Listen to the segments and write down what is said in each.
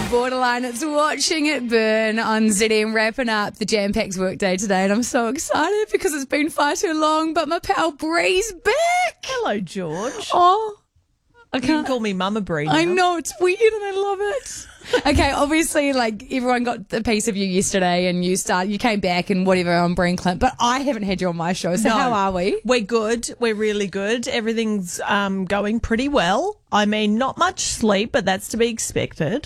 Borderline. It's Watching It Burn on ZM, wrapping up the jam-packed workday today, and I'm so excited because it's been far too long, but my pal Bree's back. Hello, George. Oh, I You can't can call me Mama Bree now. I know, it's weird and I love it. Okay, obviously, like, everyone got a piece of you yesterday and you came back and whatever on Breen Clint, but I haven't had you on my show, so No. how are we? We're good. We're really good. Everything's going pretty well. I mean, not much sleep, but that's to be expected.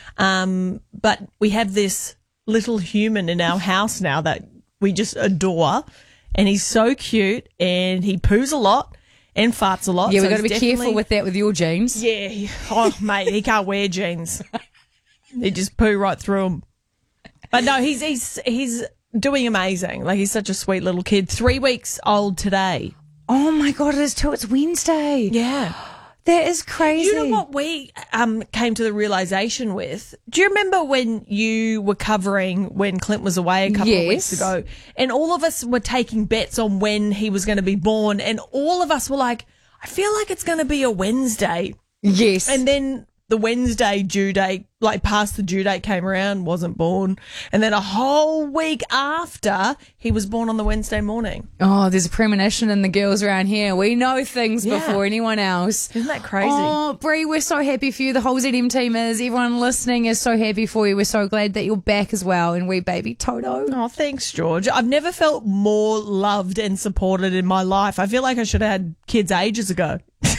But we have this little human in our house now that we just adore, and he's so cute, and he poos a lot and farts a lot. Yeah, so we've got to be he's careful definitely- with that with your jeans. Yeah. Oh, mate, he can't wear jeans. He just poo right through them. But no, he's doing amazing. Like, he's such a sweet little kid. 3 weeks old today. Oh my God, it is too. It's Wednesday. Yeah. That is crazy. You know what we came to the realization with? Do you remember when you were covering when Clint was away a couple of weeks Yes. ago, and all of us were taking bets on when he was going to be born, and all of us were like, I feel like it's going to be a Wednesday. Yes. And then the Wednesday due date, like past the due date came around, wasn't born. And then a whole week after, he was born on the Wednesday morning. Oh, there's a premonition in the girls around here. We know things Yeah. before anyone else. Isn't that crazy? Oh, Bree, we're so happy for you. The whole ZM team is. Everyone listening is so happy for you. We're so glad that you're back as well. And wee baby Toto. Oh, thanks, George. I've never felt more loved and supported in my life. I feel like I should have had kids ages ago.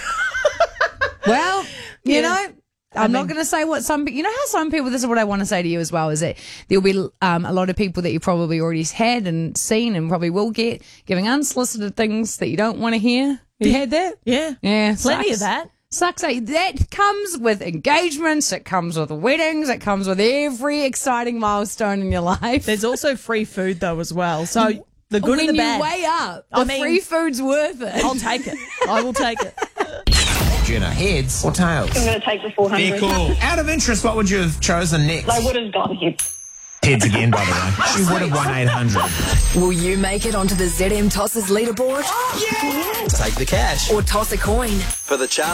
Well, you Yeah. know, I'm not going to say what you know how some people, this is what I want to say to you as well, is that there'll be a lot of people that you probably already had and seen and probably will get giving unsolicited things that you don't want to hear. You had that? Yeah. Yeah. Plenty sucks. of that. Sucks. That comes with engagements. It comes with weddings. It comes with every exciting milestone in your life. There's also free food, though, as well. So the good when and the bad. you weigh up, I the mean- free food's worth it. I'll take it. I will take it. Jenna, heads or tails? I'm going to take the 400. Very cool. Out of interest, what would you have chosen next? I would have gone heads. Heads again, by the way. She would have won 800. Will you make it onto the ZM Tosses leaderboard? Take the cash Or toss a coin? for the chance